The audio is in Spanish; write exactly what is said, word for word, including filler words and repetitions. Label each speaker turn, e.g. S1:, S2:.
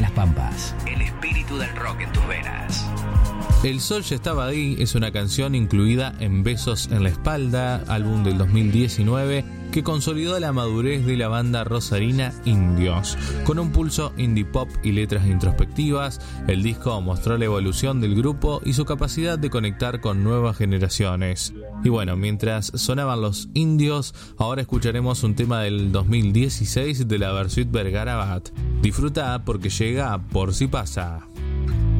S1: las Pampas. El espíritu del rock en tus venas.
S2: El sol ya estaba ahí es una canción incluida en Besos en la Espalda, álbum del dos mil diecinueve, que consolidó la madurez de la banda rosarina Indios. Con un pulso indie pop y letras introspectivas, el disco mostró la evolución del grupo y su capacidad de conectar con nuevas generaciones. Y bueno, mientras sonaban los Indios, ahora escucharemos un tema del dos mil dieciséis de la Versuit Vergara Bat. Disfruta porque llega Por si pasa.